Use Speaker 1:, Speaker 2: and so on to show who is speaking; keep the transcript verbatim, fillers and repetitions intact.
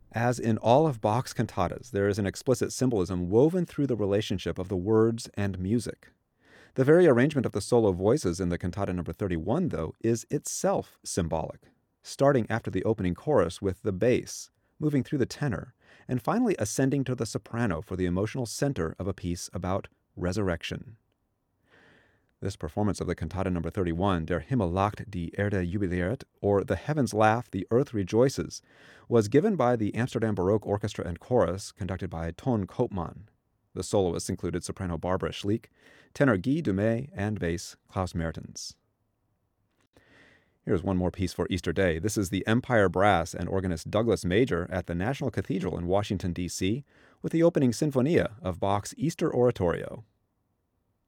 Speaker 1: As in all of Bach's cantatas, there is an explicit symbolism woven through the relationship of the words and music. The very arrangement of the solo voices in the cantata number thirty-one, though, is itself symbolic, starting after the opening chorus with the bass, moving through the tenor, and finally ascending to the soprano for the emotional center of a piece about resurrection. This performance of the cantata number thirty-one, Der Himmel lacht, die Erde jubiliert, or The Heavens Laugh, the Earth Rejoices, was given by the Amsterdam Baroque Orchestra and Chorus, conducted by Ton Koopman. The soloists included soprano Barbara Schliek, tenor Guy Dumay, and bass Klaus Mertens. Here's one more piece for Easter Day. This is the Empire Brass and organist Douglas Major at the National Cathedral in Washington, D C, with the opening Sinfonia of Bach's Easter Oratorio.